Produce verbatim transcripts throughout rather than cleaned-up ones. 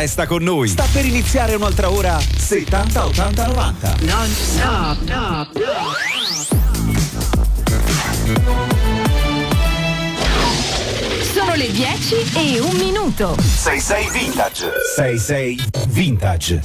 Resta con noi. Sta per iniziare un'altra ora settanta ottanta novanta. Non stop, no, no. Sono le dieci e un minuto. sei sei Vintage. sei sei Vintage.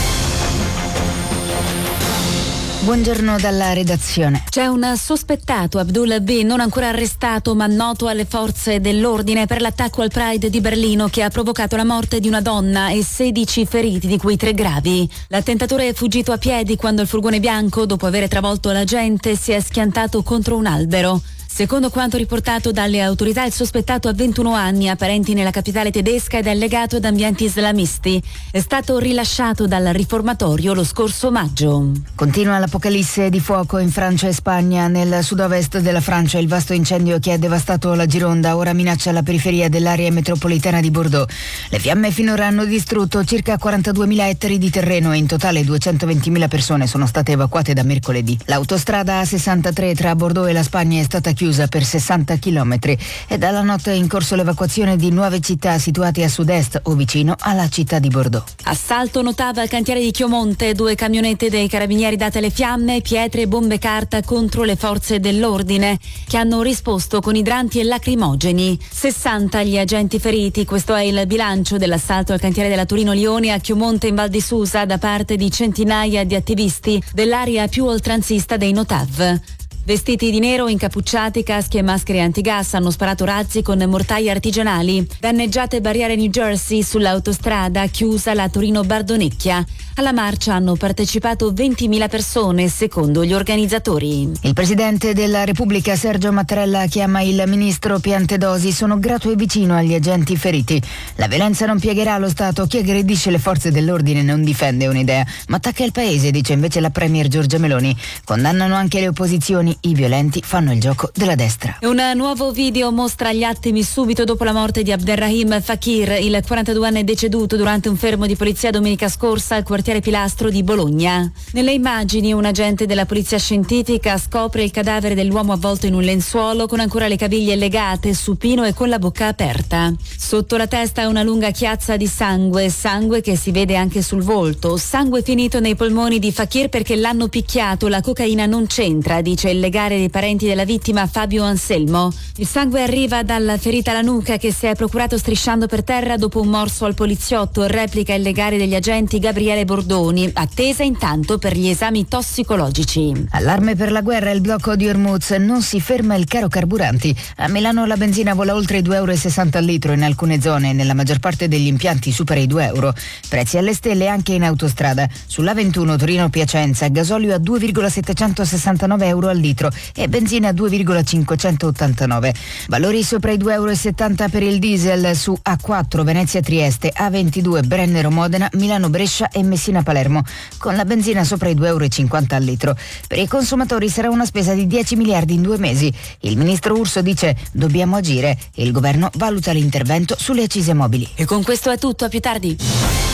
Buongiorno dalla redazione. C'è un sospettato, Abdul B, non ancora arrestato ma noto alle forze dell'ordine per l'attacco al Pride di Berlino che ha provocato la morte di una donna e sedici feriti, di cui tre gravi. L'attentatore è fuggito a piedi quando il furgone bianco, dopo aver travolto la gente, si è schiantato contro un albero. Secondo quanto riportato dalle autorità, il sospettato ha ventuno anni, ha parenti nella capitale tedesca ed è legato ad ambienti islamisti. È stato rilasciato dal riformatorio lo scorso maggio. Continua l'apocalisse di fuoco in Francia e Spagna. Nel sud-ovest della Francia il vasto incendio che ha devastato la Gironda ora minaccia la periferia dell'area metropolitana di Bordeaux. Le fiamme finora hanno distrutto circa quarantaduemila ettari di terreno e in totale duecentoventimila persone sono state evacuate da mercoledì. L'autostrada A sessantatré tra Bordeaux e la Spagna è stata chiusa chiusa per sessanta chilometri e dalla notte è in corso l'evacuazione di nuove città situate a sud-est o vicino alla città di Bordeaux. Assalto notava al cantiere di Chiomonte, due camionette dei carabinieri date le fiamme, pietre e bombe carta contro le forze dell'ordine che hanno risposto con idranti e lacrimogeni. sessanta gli agenti feriti, questo è il bilancio dell'assalto al cantiere della Torino-Lione a Chiomonte in Val di Susa da parte di centinaia di attivisti dell'area più oltranzista dei Notav. Vestiti di nero, incappucciati, caschi e maschere antigas, hanno sparato razzi con mortai artigianali. Danneggiate barriere New Jersey sull'autostrada chiusa la Torino-Bardonecchia. Alla marcia hanno partecipato ventimila persone, secondo gli organizzatori. Il presidente della Repubblica Sergio Mattarella chiama il ministro Piantedosi. Sono grato e vicino agli agenti feriti. La violenza non piegherà lo Stato. Chi aggredisce le forze dell'ordine non difende un'idea, ma attacca il paese, dice invece la premier Giorgia Meloni. Condannano anche le opposizioni. I violenti fanno il gioco della destra. Un nuovo video mostra gli attimi subito dopo la morte di Abderrahim Fakir, il quarantaduenne deceduto durante un fermo di polizia domenica scorsa al quartiere Pilastro di Bologna. Nelle immagini un agente della polizia scientifica scopre il cadavere dell'uomo avvolto in un lenzuolo con ancora le caviglie legate, supino e con la bocca aperta. Sotto la testa una lunga chiazza di sangue, sangue che si vede anche sul volto, sangue finito nei polmoni di Fakir perché l'hanno picchiato, la cocaina non c'entra, dice il legale dei parenti della vittima Fabio Anselmo. Il sangue arriva dalla ferita alla nuca che si è procurato strisciando per terra dopo un morso al poliziotto, replica il legale degli agenti Gabriele Bordoni, attesa intanto per gli esami tossicologici. Allarme per la guerra, il blocco di Hormuz, non si ferma il caro carburanti. A Milano la benzina vola oltre i due euro e sessanta al litro in alcune zone e nella maggior parte degli impianti supera i due euro. Prezzi alle stelle anche in autostrada. Sull'A ventuno Torino-Piacenza gasolio a due virgola settecentosessantanove euro al litro e benzina a due virgola cinquecentottantanove. Valori sopra i due euro e settanta per il diesel su A quattro Venezia-Trieste, A ventidue Brennero-Modena, Milano-Brescia e Messina-Palermo, con la benzina sopra i due euro e cinquanta al litro. Per i consumatori sarà una spesa di dieci miliardi in due mesi. Il ministro Urso dice dobbiamo agire e il governo valuta l'intervento sulle accise mobili. E con questo è tutto, a più tardi.